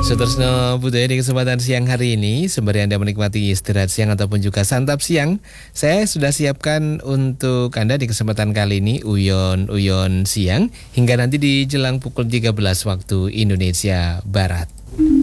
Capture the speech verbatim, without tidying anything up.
Sutresno Budaya di kesempatan siang hari ini, sembari Anda menikmati istirahat siang ataupun juga santap siang, saya sudah siapkan untuk Anda di kesempatan kali ini Uyon-Uyon siang hingga nanti di jelang pukul tiga belas waktu Indonesia Barat.